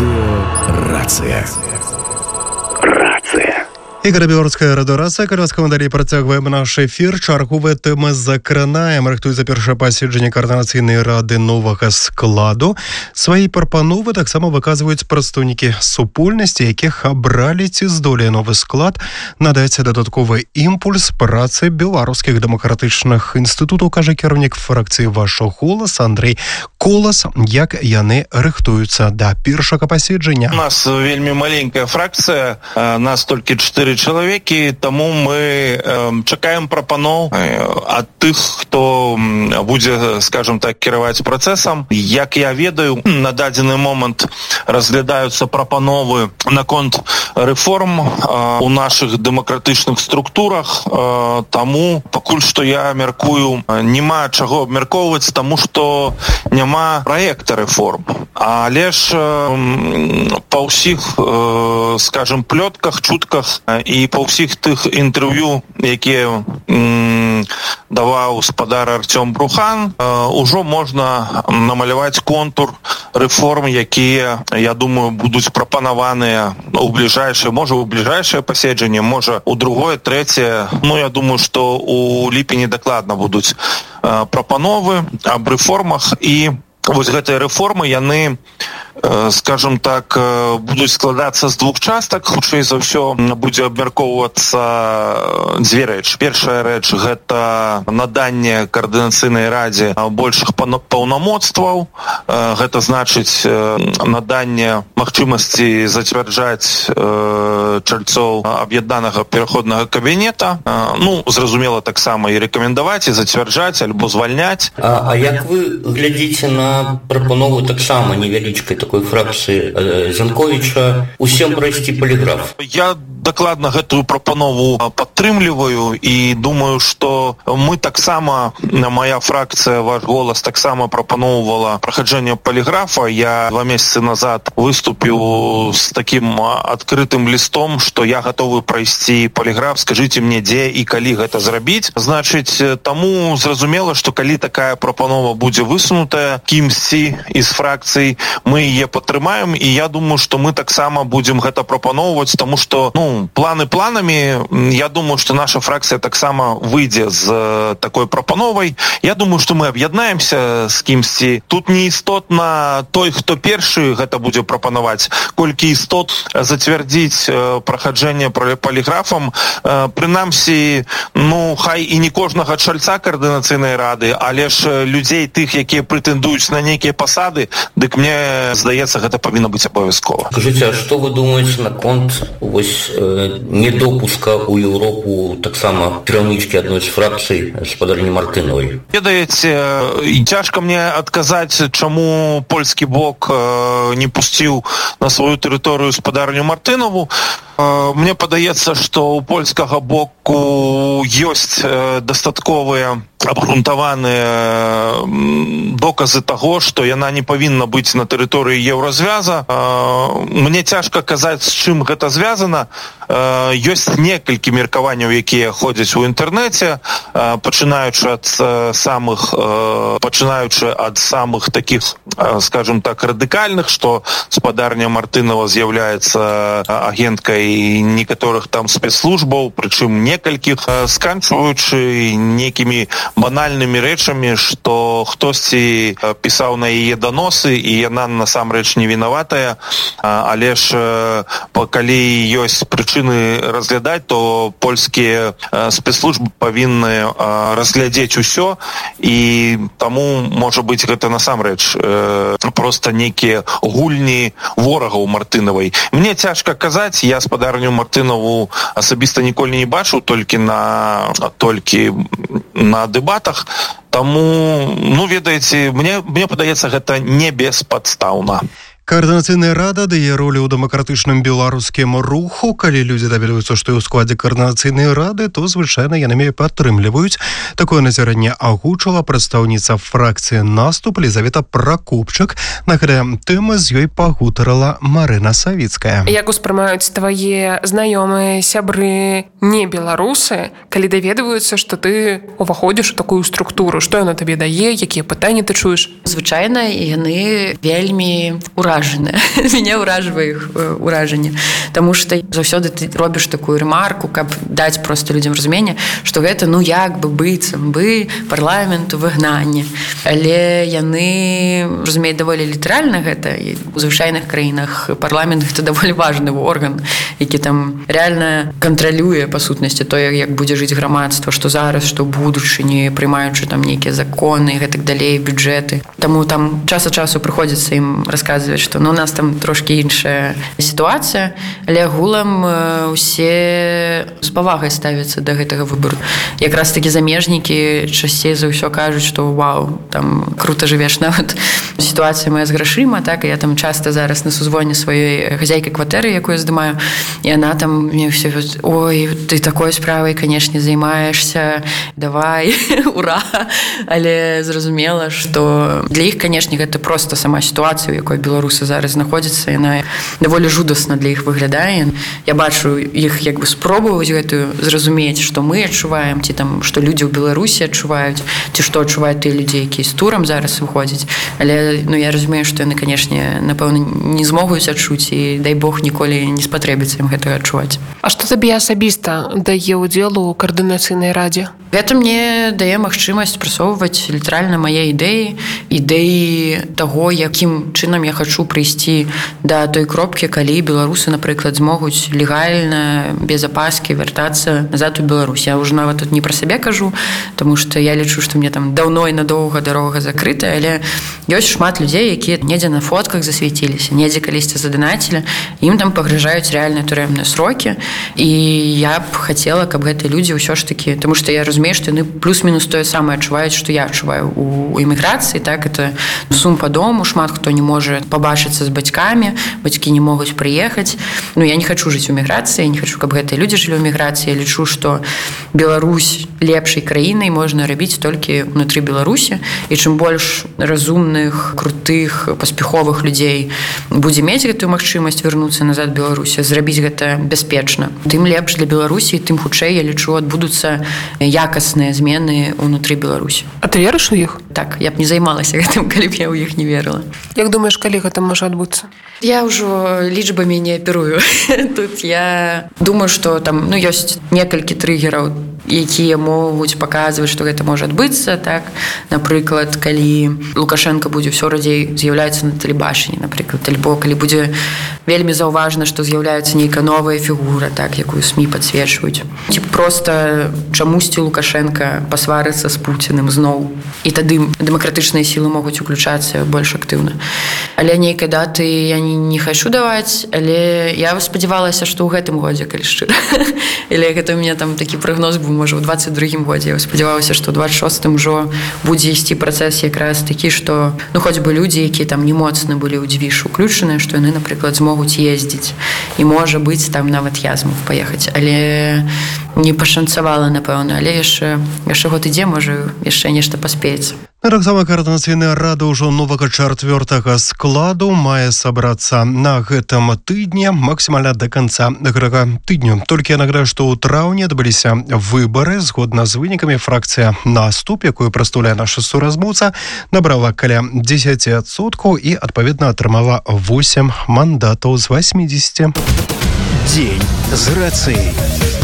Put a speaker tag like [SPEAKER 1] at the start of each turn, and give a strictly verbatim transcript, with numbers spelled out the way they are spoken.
[SPEAKER 1] Радио «Рация». «Рация».
[SPEAKER 2] Ігор Білорусская радиорацыя, калі ласка, мы далей працягваем наш эфір. Чарговыя тэмы закранаем. Рыхтуецца першае паседжанне каардынацыйнай рады новага складу. Свае прапановы таксама выказваюць прадстаўнікі супольнасці, якіх абралі ці здолее новы склад надаць дадатковы імпульс працы беларускіх дэмакратычных інстытутаў, кажа кіраўнік фракцыі «Ваш голас» Андрей Колас, як яны рыхтуюцца да першага паседжання.
[SPEAKER 3] У нас вельмі маленькая фракцыя, нас толькі чатыры чалавекі, таму мы э, чакаем прапаноў э, ад тых, хто будзе, скажем так, кіраваць працэсам. Як я ведаю, на дадзены момант разглядаюцца прапановы наконт рэформ э, у нашых дэмакратычных структурах, э, таму пакуль што я мяркую, няма чаго абмяркоўваць, таму што няма праекта рэформ. Але ж э, па ўсіх, э, скажем, плётках, чутках і па ўсіх тых інтэрв'ю, якія м, даваў спадар Артём Брухан, э, ужо можна намаляваць контур рэформ, якія, я думаю, будуць прапанаваныя ў бліжэйшае, можа ў бліжэйшае паседжанне, можа ў другое, трэцяе. Ну, я думаю, што ў ліпені дакладна будуць э, прапановы аб рэформах, і вось гэтыя рэформы, яны, скажем так, будуць складацца з двух частак. Хутчэй за ўсё будзе абмяркоўвацца дзве рэчы. Першая рэч — гэта наданне каардынацыйнай радзе большых паўнамоцтваў. Гэта значыць наданне магчымасці зацвярджаць чальцоў аб'яднанага пераходнага кабінета. Ну, зразумела, таксама і рэкамендаваць, і зацвярджаць, альбо звальняць.
[SPEAKER 4] А, а як вы глядзіце на прапанову таксама невялічкай такой фракцыі Занковіча усім прайсці паліграф?
[SPEAKER 3] Я дакладна гэтую прапанову падтрымліваю і думаю, што мы таксама, моя фракцыя «Ваш голас» таксама прапаноўвала праходжэнне паліграфа. Я два месяцы назад выступіў з такім адкрытым лістом, што я гатовы прайсці паліграф, скажыце мне, дзе і калі гэта зрабіць. Значыць, таму зразумела, што калі такая прапанова будзе высунутая кімсьці з фракцый, мы яе падтрымаем, і я думаю, што мы таксама будзем гэта прапаноўваць, таму што, ну, планы планамі, я думаю, што наша фракцыя таксама выйдзе з такой прапановай. Я думаю, што мы аб'яднаемся з кімсьці. Тут не істотна той, хто першы гэта будзе прапанаваць, колькі істот зацвярдзіць праходжэнне паліграфам. Прынамсі, ну, хай і не кожнага чальца каардынацыйнай рады, але ж людзей тых, якія прэтэндуюць на нейкія пасады, дык мне здаецца, гэта павінна быць абавязкова.
[SPEAKER 4] Скажыце, а што вы думаеце наконт вось э, недопуска ў Еўропу таксама кіраўнічкі адной з фракцый спадарні Мартынавай?
[SPEAKER 3] Ведаеце, цяжка мне адказаць, чаму польскі бок э, не пусціў на сваю тэрыторыю спадарню Мартынаву. Э, мне падаецца, што ў польскага боку ёсць э, дастатковыя абгрунтаваныя доказы таго, што яна не павінна быць на тэрыторыі Еўразвяза. Мне цяжка казаць, з чым гэта звязана. Ёсць некалькі меркаванняў, якія ходзяць у інтэрнэце, пачынаючы ад самых пачынаючы ад самых такіх, скажем так, радыкальных, што спадарня Мартынава з'яўляецца агенткай некаторых там спецслужбаў, прычым некалькіх, сканчваючы некімі банальнымі рэчамі, што хтосьці пісаў на яе даносы, і яна насамрэч не вінаватая. Але ж калі ёсць прычыны разглядаць, то польскія спецслужбы павінны разглядзець усё, і таму, можа быць, гэта насамрэч проста нейкія гульні ворагаў Мартынавай. Мне цяжка казаць, я спадарню Мартынаву асабіста ніколі не бачыў, толькі на толькі на дэбатах, таму, ну, ведаеце, мне, мне падаецца, гэта не беспадстаўна.
[SPEAKER 2] Каардынацыйная рада дае ролю ў дэмакратычным беларускім руху. Калі людзі даведаюцца, што ў складзе каардынацыйнай рады, то звычайна яны падтрымліваюць. Такое назіранне агучыла прадстаўніца фракцыі «Наступ» Лізавета Пракопчык. На гэтыя тэмы з ёй пагутарыла Марына Савіцкая.
[SPEAKER 5] Як успрымаюць твае знаёмыя, сябры, не беларусы, калі даведваюцца, што ты уваходзіш у такую структуру? Што яна табе дае? Якія пытанні ты чуеш?
[SPEAKER 6] Звычайна яны вельмі уражаюць уражаная. Мяне ўражвае іх уражанне. Таму што заўсёды ты робіш такую рэмарку, каб даць проста людзям разуменне, што гэта, ну, як бы быццам бы парламенту выгнанне. Але яны разумеюць даволі літаральна гэта. І у звычайных краінах парламент гэта даволі важны орган, які там реально кантралюе, па сутнасці, тое, як будзе жыць грамадства, што зараз, што ў будучыні, прымаючы там нейкія законы і гэтак далей, бюджэты. Таму там час ад часу прыходзіцца ім расказваць, што ну, у нас там трошкі іншая сітуацыя, але агулам усе з павагай ставяцца да гэтага выбару. Якраз такі замежнікі часцей за ўсё кажуць, што вау, там круто жывеш. Нават сітуацыя моя з грашыма, так, я там часта зараз на сузвоне сваёй хазяйкай кватэры, якую я здымаю, і яна там мне ўсё, ой, ты такой справай, канешне, займаешься, давай, ура! Але зразумела, што для іх, канешне, гэта проста сама сітуацыя, у якой беларусы зараз знаходзяцца, яна даволі жудасна для іх выглядае. Я бачу іх як бы спробаваць гэтую зразумець, што мы адчуваем, ці там, што людзі ў Беларусі адчуваюць, ці што адчуваюць тыя людзі, якія з турам зараз выходзяць. Але ну, я разумею, што яны, канешне, напэўна, не змогуць адчуць, і дай Бог ніколі не спатрэбіцца ім гэтага адчуваць.
[SPEAKER 5] А што табе асабіста дае ўдзел у каардынацыйнай радзе?
[SPEAKER 6] Гэта мне дае магчымасць прасоўваць літаральна мае ідэі, ідэі таго, якім чынам я хачу прыйсці да той кропкі, калі беларусы, напрыклад, змогуць легальна, без апаскі вяртацца назад у Беларусь. Я ўжо нават тут не пра сябе кажу, таму што я лічу, што мне там даўно і надоўга дарога закрытая, але ёсць шмат людзей, якія недзе на фотках засвяціліся, недзе калісьці задонацілі, ім там пагражаюць рэальныя турэмныя срокі, і я б хацела, каб гэтыя людзі ўсё ж такі, таму што я разумею, што яны плюс-мінус тое самае адчуваюць, што я адчуваю у эміграцыі, так, это сум па дому, шмат хто не можа пабачыцца з бацькамі, бацькі не могуць прыехаць. Ну, я не хачу жыць у эміграцыі, я не хачу, каб гэтыя людзі жылі ў эміграцыі. Я лічу, што Беларусь лепшай краінай можна рабіць толькі ўнутры Беларусі, і чым больш разумных, крутых, паспяховых людзей будзе мець гэтую магчымасць вярнуцца назад Беларусі, зрабіць гэта бяспечна, тым лепш для Беларусі, тым хутчэй, я лічу, адбудуцца якасныя змены ўнутры Беларусі.
[SPEAKER 5] А ты верыш у іх?
[SPEAKER 6] Так, я б не займалася гэтым, калі б я ў іх не верыла.
[SPEAKER 5] Як думаеш, калі гэта можа адбыцца?
[SPEAKER 6] Я ўжо лічбамі не аперую. Тут я думаю, што там, ну, ёсць некалькі трыгераў, якія могуць паказваць, што гэта можа адбыцца, так. Напрыклад, калі Лукашенко будзе ўсё радзей з'яўляецца на тэлебачанні, напрыклад, альбо калі будзе вельмі заўважна, што з'яўляецца нейкая новая фігура, так, якую СМІ падсвечваюць. Ці проста чамусьці Лукашенко пасварыцца з Пуціным зноў, і тады дэмакратычныя сілы могуць уключацца больш актыўна. Але нейкай даты я не, не хачу даваць, але я спадзявалася, што ў гэтым годзе, калі шчыра. Але гэта у мяне там такі прагноз быў, можа, у дваццаць другім годзе. Я спадзявалася, што ў дваццаць шостым ужо будзе ісці працэс якраз такі, што, ну, хоць бы людзі, якія там не моцна былі ў дзвіж уключаныя, што яны, напрыклад, змогуць ездзіць. І, можа быць, там нават я змог паехаць. Але не пашанцавала, напэўна, але яшчэ, яшчэ год ідзе, можа, яшчэ нешта паспеецца.
[SPEAKER 2] Таксама каардынацыйная рада ўжо новага чацвёртага складу мае сабрацца на гэтым тыдні, максімальна да канца гэтага тыдню. Толькі я нагадаю, што ў траўні адбыліся выбары. Згодна з вынікамі, фракцыя «Наступ», якую прадстаўляе наша суразмоўца, набрала каля дзесяць адсоткаў і, адпаведна, атрымала восем мандатаў з восьмідзесяці.
[SPEAKER 1] Дзень з рацыяй.